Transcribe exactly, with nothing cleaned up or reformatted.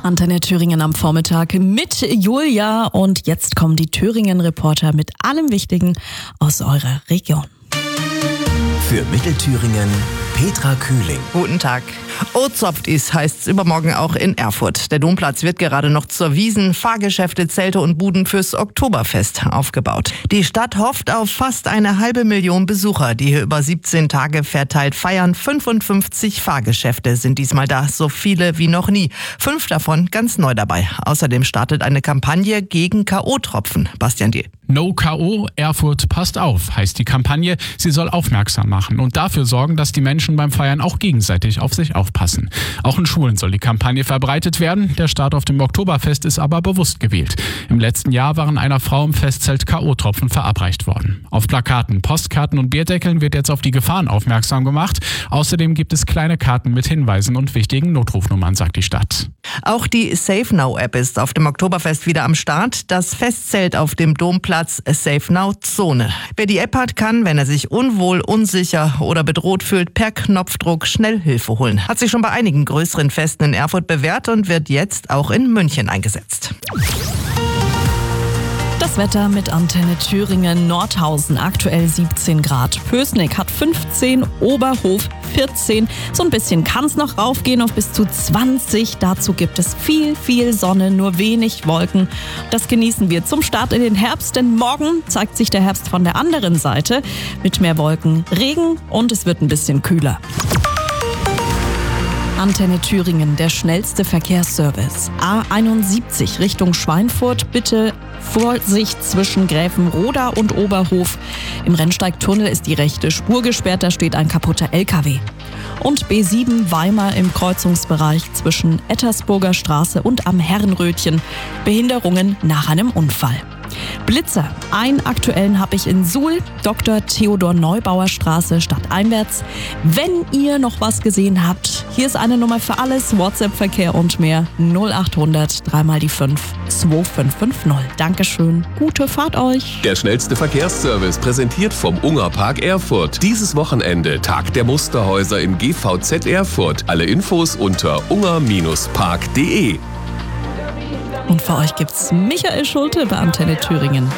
Antenne Thüringen am Vormittag mit Julia und jetzt kommen die Thüringen-Reporter mit allem Wichtigen aus eurer Region. Für Mittelthüringen Petra Kühling. Guten Tag. Ozopft ist, heißt's übermorgen auch in Erfurt. Der Domplatz wird gerade noch zur Wiesn, Fahrgeschäfte, Zelte und Buden fürs Oktoberfest aufgebaut. Die Stadt hofft auf fast eine halbe Million Besucher, die hier über siebzehn Tage verteilt feiern. fünfundfünfzig Fahrgeschäfte sind diesmal da, so viele wie noch nie. Fünf davon ganz neu dabei. Außerdem startet eine Kampagne gegen K O-Tropfen. Bastian Diel. No K O, Erfurt passt auf, heißt die Kampagne. Sie soll aufmerksam machen und dafür sorgen, dass die Menschen beim Feiern auch gegenseitig auf sich aufpassen. Auch in Schulen soll die Kampagne verbreitet werden. Der Start auf dem Oktoberfest ist aber bewusst gewählt. Im letzten Jahr waren einer Frau im Festzelt K O-Tropfen verabreicht worden. Auf Plakaten, Postkarten und Bierdeckeln wird jetzt auf die Gefahren aufmerksam gemacht. Außerdem gibt es kleine Karten mit Hinweisen und wichtigen Notrufnummern, sagt die Stadt. Auch die Safe Now App ist auf dem Oktoberfest wieder am Start. Das Festzelt auf dem Domplatz Safe Now Zone. Wer die App hat, kann, wenn er sich unwohl, unsicher oder bedroht fühlt, per Knopfdruck schnell Hilfe holen. Hat sich schon bei einigen größeren Festen in Erfurt bewährt und wird jetzt auch in München eingesetzt. Das Wetter mit Antenne Thüringen. Nordhausen aktuell siebzehn Grad. Pößnig hat fünfzehn, Oberhof vierzehn. So ein bisschen kann es noch raufgehen auf bis zu zwanzig. Dazu gibt es viel, viel Sonne, nur wenig Wolken. Das genießen wir zum Start in den Herbst, denn morgen zeigt sich der Herbst von der anderen Seite mit mehr Wolken, Regen und es wird ein bisschen kühler. Antenne Thüringen, der schnellste Verkehrsservice. A einundsiebzig Richtung Schweinfurt, bitte Vorsicht zwischen Gräfenroda und Oberhof. Im Rennsteigtunnel ist die rechte Spur gesperrt, da steht ein kaputter L K W. Und B sieben Weimar im Kreuzungsbereich zwischen Ettersburger Straße und am Herrenrötchen. Behinderungen nach einem Unfall. Blitzer. Einen aktuellen habe ich in Suhl, Doktor Theodor Neubauer Straße stadteinwärts. Wenn ihr noch was gesehen habt, hier ist eine Nummer für alles, WhatsApp-Verkehr und mehr. null achthundert drei mal die fünf zwei fünf fünf null. Dankeschön, gute Fahrt euch. Der schnellste Verkehrsservice präsentiert vom Ungerpark Erfurt. Dieses Wochenende Tag der Musterhäuser im G V Z Erfurt. Alle Infos unter unger Park punkt de. Und für euch gibt's Michael Schulte bei Antenne Thüringen.